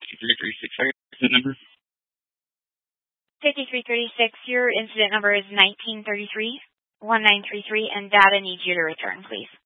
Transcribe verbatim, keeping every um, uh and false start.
fifty-three thirty-six. Sorry, incident number. fifty-three thirty-six, your incident number is nineteen thirty-three, one nine three three, and data needs you to return, please.